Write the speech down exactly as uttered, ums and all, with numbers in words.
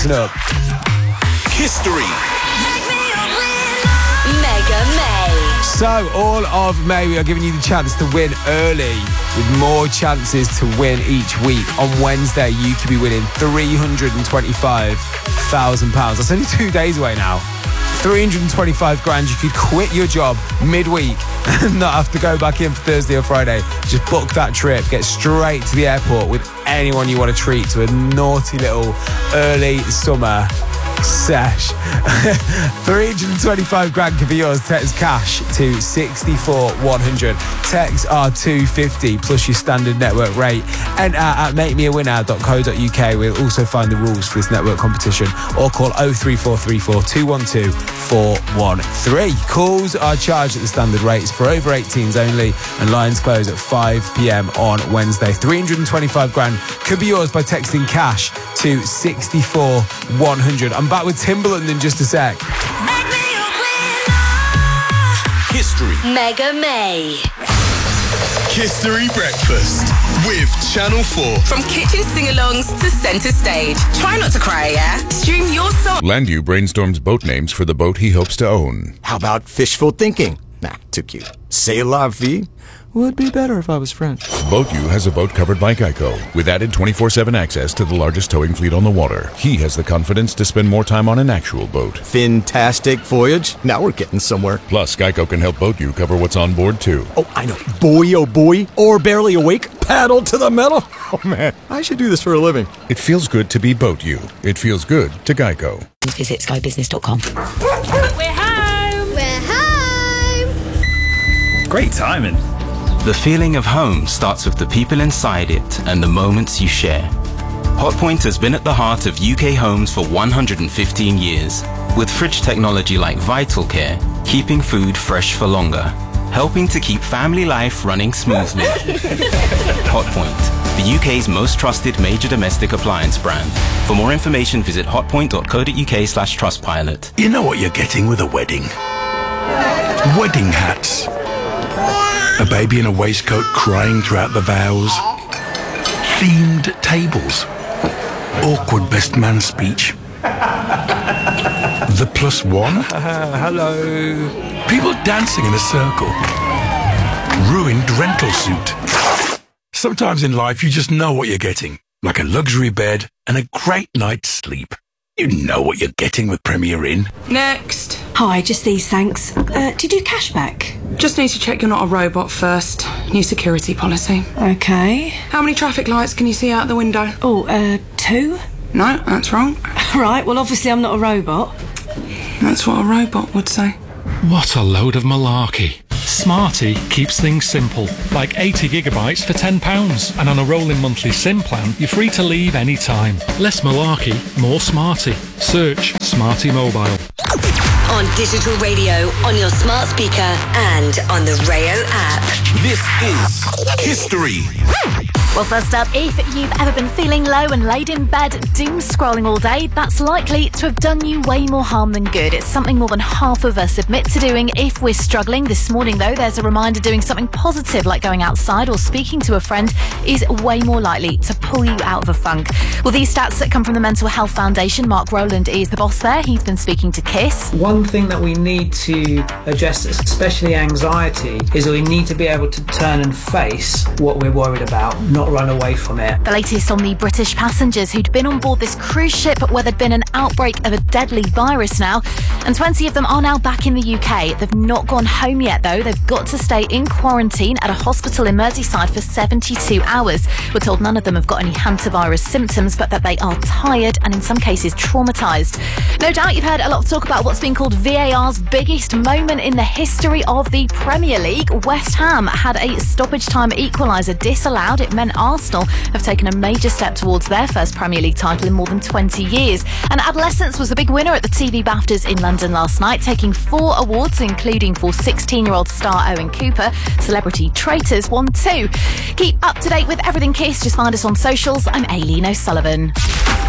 up. History. Mega May. So, all of May, we are giving you the chance to win early with more chances to win each week. On Wednesday, you could be winning three hundred twenty-five thousand pounds. That's only two days away now. three hundred twenty-five grand. You could quit your job midweek and not have to go back in for Thursday or Friday. Just book that trip. Get straight to the airport with anyone you want to treat to a naughty little early summer sesh. three hundred twenty-five grand could be yours. Text cash to sixty-four one hundred. Texts are two fifty plus your standard network rate. Enter at make me a winner dot co dot uk. We'll also find the rules for this network competition, or call oh three four three four two one two four one three. Calls are charged at the standard rates for over eighteens only, and lines close at five p.m. on Wednesday. three hundred twenty-five grand could be yours by texting cash to sixty-four one hundred. I'm back with Timbaland in just a sec. History. Mega May. History Breakfast with Channel four. From kitchen sing-alongs to centre stage. Try not to cry, yeah? Stream your song. Landu brainstorms boat names for the boat he hopes to own. How about fishful thinking? Nah, too cute. C'est la vie would be better if I was French. BoatU has a boat covered by Geico, with added twenty-four seven access to the largest towing fleet on the water. He has the confidence to spend more time on an actual boat. Fantastic voyage. Now we're getting somewhere. Plus, Geico can help BoatU cover what's on board, too. Oh, I know. Boy, oh boy. Or barely awake. Paddle to the metal. Oh, man. I should do this for a living. It feels good to be BoatU. It feels good to Geico. Visit sky business dot com. We're home! We're home! Great timing. The feeling of home starts with the people inside it and the moments you share. Hotpoint has been at the heart of U K homes for one hundred fifteen years, with fridge technology like Vital Care, keeping food fresh for longer, helping to keep family life running smoothly. Hotpoint, the U K's most trusted major domestic appliance brand. For more information, visit hotpoint dot co dot uk slash trustpilot. You know what you're getting with a wedding? Wedding hats. A baby in a waistcoat crying throughout the vows. Themed tables. Awkward best man speech. The plus one. Uh, hello. People dancing in a circle. Ruined rental suit. Sometimes in life you just know what you're getting. Like a luxury bed and a great night's sleep. You know what you're getting with Premier Inn. Next. Hi, just these, thanks. Uh, do you do cashback? Just need to check you're not a robot first. New security policy. Okay. How many traffic lights can you see out the window? Oh, uh, two? No, that's wrong. Right, well, obviously I'm not a robot. That's what a robot would say. What a load of malarkey. Smarty keeps things simple, like eighty gigabytes for ten pounds, and on a rolling monthly SIM plan, you're free to leave any time. Less malarkey, more Smarty. Search Smarty Mobile. On digital radio, on your smart speaker, and on the Rayo app. This is History. Well, first up, if you've ever been feeling low and laid in bed doom scrolling all day, that's likely to have done you way more harm than good. It's something more than half of us admit to doing if we're struggling. This morning, though, there's a reminder doing something positive like going outside or speaking to a friend is way more likely to pull you out of a funk. Well, these stats that come from the Mental Health Foundation. Mark Rowland is the boss there. He's been speaking to KISS. One thing that we need to address, especially anxiety, is that we need to be able to turn and face what we're worried about, not run away from it. The latest on the British passengers who'd been on board this cruise ship where there'd been an outbreak of a deadly virus now, and twenty of them are now back in the U K. They've not gone home yet, though. They've got to stay in quarantine at a hospital in Merseyside for seventy-two hours. We're told none of them have got any hantavirus symptoms, but that they are tired and in some cases traumatised. No doubt you've heard a lot of talk about what's been called V A R's biggest moment in the history of the Premier League. West Ham had a stoppage time equaliser disallowed. It meant Arsenal have taken a major step towards their first Premier League title in more than twenty years. And Adolescence was the big winner at the T V BAFTAs in London last night, taking four awards, including for sixteen-year-old star Owen Cooper. Celebrity Traitors won two. Keep up to date with everything KISS. Just find us on socials. I'm Aileen O'Sullivan.